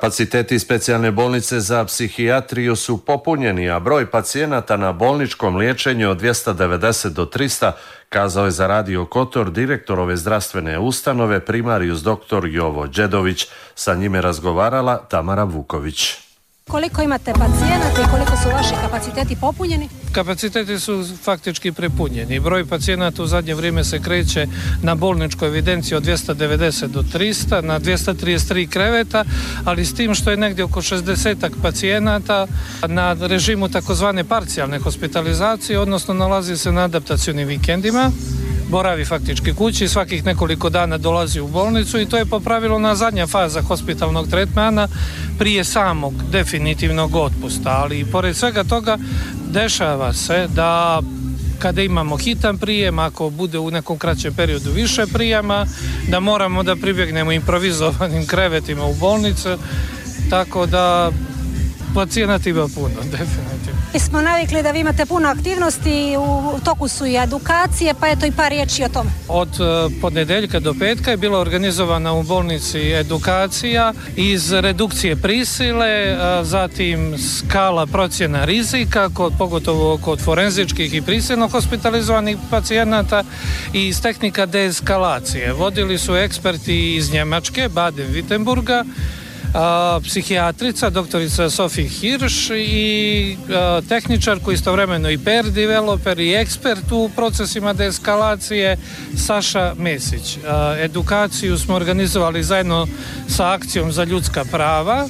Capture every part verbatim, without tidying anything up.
Kapaciteti specijalne bolnice za psihijatriju su popunjeni, a broj pacijenata na bolničkom liječenju od dvjesto devedeset do trista, kazao je za Radio Kotor direktor ove zdravstvene ustanove primarijus doktor Jovo Đedović. Sa njime razgovarala Tamara Vuković. Koliko imate pacijenata i koliko su vaši kapaciteti popunjeni? Kapaciteti su faktički prepunjeni. Broj pacijenata u zadnje vrijeme se kreće na bolničkoj evidenciji od dvjesto devedeset do trista, na dvjesto trideset tri kreveta, ali s tim što je negdje oko šezdesetak pacijenata na režimu takozvane parcijalne hospitalizacije, odnosno nalazi se na adaptacionim vikendima, boravi faktički kući, svakih nekoliko dana dolazi u bolnicu i to je po pravilu na zadnja faza hospitalnog tretmana prije samog definitivnog otpusta, ali i pored svega toga dešava se da kada imamo hitan prijem, ako bude u nekom kraćem periodu više prijema, da moramo da pribjegnemo improvizovanim krevetima u bolnicu, tako da pacijenata ima puno, definitivno. Mi smo navikli da vi imate puno aktivnosti, u toku su i edukacije, pa eto i par riječi o tome. Od ponedjeljka do petka je bila organizovana u bolnici edukacija iz redukcije prisile, zatim skala procjena rizika, kod, pogotovo kod forenzičkih i prisilno hospitalizovanih pacijenata i iz tehnika deeskalacije. Vodili su eksperti iz Njemačke, Baden-Württemberga, A, psihijatrica, doktorica Sofie Hirsch i a, tehničar koji istovremeno i peer developer i ekspert u procesima deeskalacije Saša Mesić. A, edukaciju smo organizovali zajedno sa akcijom za ljudska prava,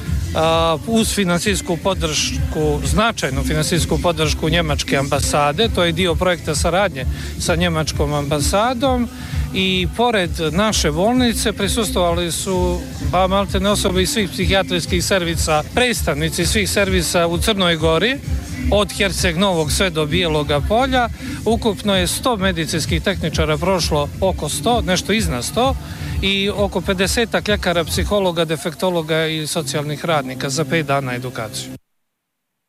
a, uz financijsku podršku, značajnu financijsku podršku Njemačke ambasade, to je dio projekta saradnje sa Njemačkom ambasadom. I pored naše bolnice prisustvovali su pa maltene osobe iz svih psihijatrijskih servisa, predstavnici svih servisa u Crnoj Gori, od Herceg Novog sve do Bijeloga Polja. Ukupno je sto medicinskih tehničara prošlo, oko sto, nešto iznad sto, i oko pedesetak ljekara, psihologa, defektologa i socijalnih radnika za pet dana edukaciju.